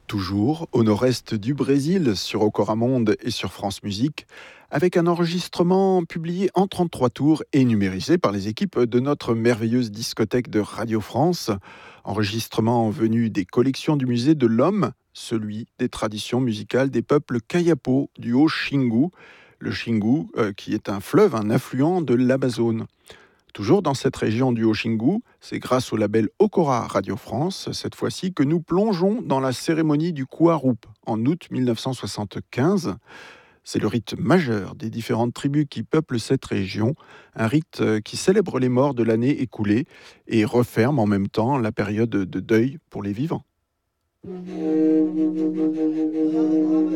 Toujours au nord-est du Brésil, sur Ocoramonde et sur France Musique, avec un enregistrement publié en 33 tours et numérisé par les équipes de notre merveilleuse discothèque de Radio France. Enregistrement venu des collections du musée de l'Homme, celui des traditions musicales des peuples Kayapo du Haut-Xingu, le Xingu qui est un fleuve, un affluent de l'Amazone. Toujours dans cette région du Haut-Xingu, c'est grâce au label Okora Radio France, cette fois-ci, que nous plongeons dans la cérémonie du Kuarup en août 1975. C'est le rite majeur des différentes tribus qui peuplent cette région, un rite qui célèbre les morts de l'année écoulée et referme en même temps la période de deuil pour les vivants.